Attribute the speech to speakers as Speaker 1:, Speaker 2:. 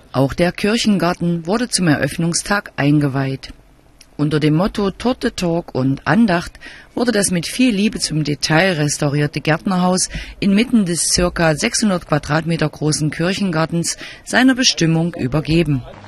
Speaker 1: Auch der Kirchengarten wurde zum Eröffnungstag eingeweiht. Unter dem Motto Torte, Talk und Andacht wurde das mit viel Liebe zum Detail restaurierte Gärtnerhaus inmitten des ca. 600 Quadratmeter großen Kirchengartens seiner Bestimmung übergeben.